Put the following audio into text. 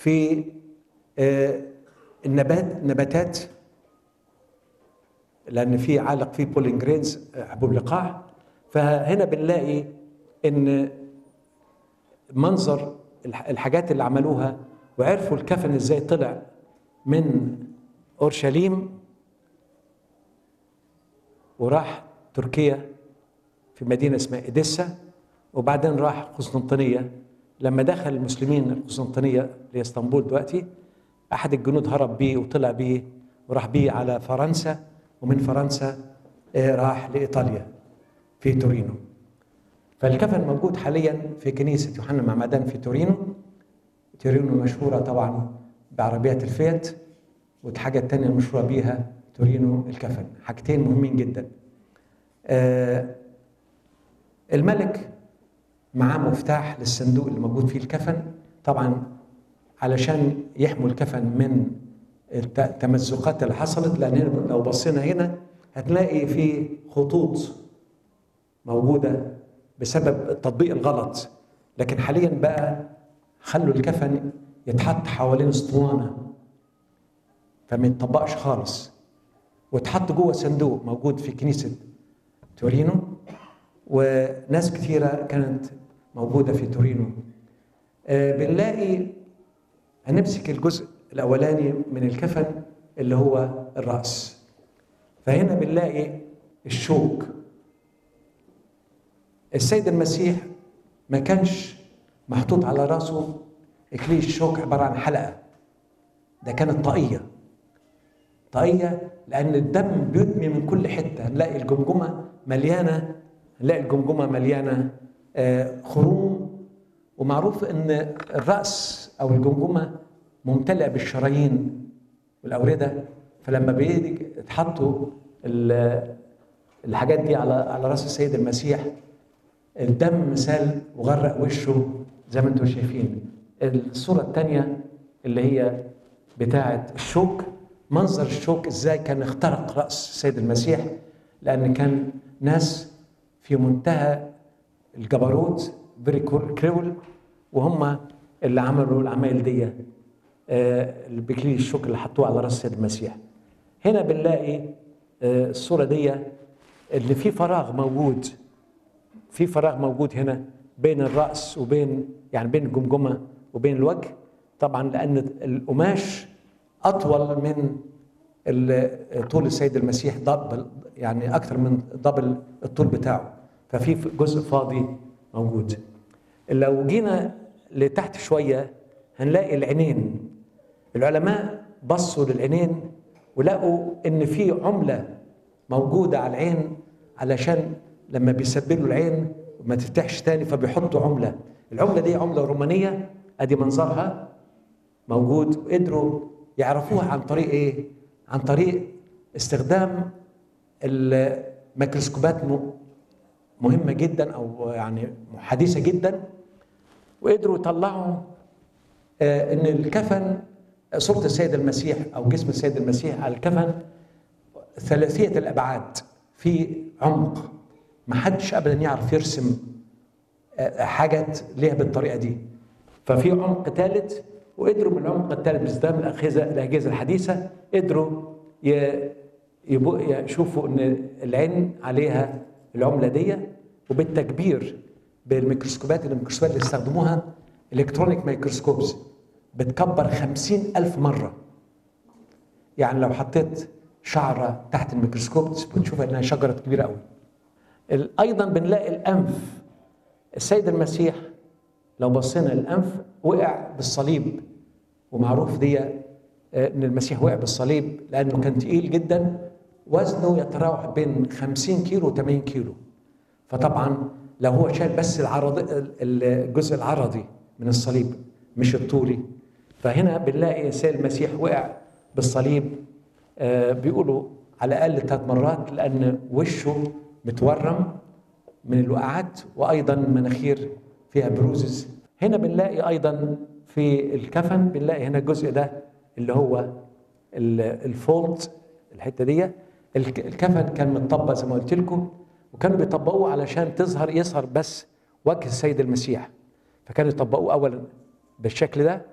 في النباتات، لأن في عالق فيه بولين جرينز، حبوب لقاح. فهنا بنلاقي إن منظر الحاجات اللي عملوها، وعرفوا الكفن إزاي طلع من أورشليم وراح تركيا في مدينة اسمها إديسا، وبعدين راح قسطنطينية. لما دخل المسلمين القسطنطينية لإسطنبول دلوقتي، أحد الجنود هرب بيه وطلع بيه وراح بيه على فرنسا، ومن فرنسا راح لإيطاليا في تورينو. فالكفن موجود حاليا في كنيسة يوحنا المعمدان في تورينو. تورينو مشهورة طبعا بعربيات الفيات، والحاجة التانية المشهورة بيها تورينو الكفن. حاجتين مهمين جدا. الملك معاه مفتاح للصندوق اللي موجود فيه الكفن، طبعا علشان يحموا الكفن من التمزقات اللي حصلت. لأن لو بصينا هنا هتلاقي فيه خطوط موجودة بسبب التطبيق الغلط، لكن حاليا بقى خلوا الكفن يتحط حوالين اسطوانة فما يتطبقش خالص، واتحط جوه صندوق موجود في كنيسة تورينو. وناس كثيرة كانت موجودة في تورينو. بنلاقي هنمسك الجزء الأولاني من الكفن اللي هو الرأس. فهنا بنلاقي الشوك. السيد المسيح ما كانش محطوط على رأسه إكليل الشوك عبارة عن حلقة، ده كانت طاقية، لأن الدم بيدمي من كل حتة. نلاقي الجمجمة مليانة خروم، ومعروف ان الرأس او الجمجمة ممتلئة بالشرايين والأوردة. فلما بيجي تحطوا الحاجات دي على رأس السيد المسيح، الدم سال وغرق وشه زي ما انتم شايفين. الصورة الثانية اللي هي بتاعة الشوك، منظر الشوك ازاي كان اخترق رأس السيد المسيح، لأن كان ناس في منتهى الجبروت فيري كريول، وهم اللي عملوا العمايل دي بإكليل الشوك اللي حطوه على رأس السيد المسيح. هنا بنلاقي الصورة دي اللي في فراغ موجود هنا بين الرأس وبين بين الجمجمة وبين الوجه، طبعا لأن القماش أطول من طول السيد المسيح، أكثر من دبل الطول بتاعه، ففي جزء فاضي موجود. لو جينا لتحت شوية هنلاقي العينين. العلماء بصوا للعينين ولقوا إن في عملة موجودة على العين، علشان لما بيسبلوا العين وما تفتحش تاني فبيحطوا عملة. العملة دي عملة رومانية، أدي منظرها موجود. قدروا يعرفوها عن طريق إيه؟ عن طريق استخدام الميكروسكوبات مهمة جدا، أو حديثة جدا، وقدروا يطلعوا إن الكفن صورة السيد المسيح أو جسم السيد المسيح على الكفن ثلاثية الأبعاد، في عمق ما حدش أبدا يعرف يرسم حاجات ليها بالطريقة دي. ففي عمق ثالث، وقدروا من العمق الثالث باستخدام الأجهزة الحديثة قدروا يشوفوا إن العين عليها العملة دي، وبالتكبير بالميكروسكوبات اللي استخدموها الكترونيك ميكروسكوبز بتكبر 50,000 مرة. لو حطيت شعرة تحت الميكروسكوب بتشوف انها شجرة كبيرة قوي. ايضا بنلاقي الانف. السيد المسيح لو بصينا الانف وقع بالصليب، ومعروف دي ان المسيح وقع بالصليب لانه كان تقيل جدا، وزنه يتراوح بين 50 كيلو و 80 كيلو. فطبعا لو هو شال بس الجزء العرضي من الصليب مش الطولي، فهنا بنلاقي السيد المسيح وقع بالصليب بيقولوا على الأقل 3 مرات، لأن وشه متورم من الوقعات، وأيضا مناخير فيها بروزز. هنا بنلاقي أيضا في الكفن بنلاقي هنا الجزء ده اللي هو الفولد، الحتة دي. الكفن كان متطبق زي ما قلت لكم، وكانوا بيطبقوه علشان يظهر بس وجه السيد المسيح، فكانوا يطبقوه أولا بالشكل ده،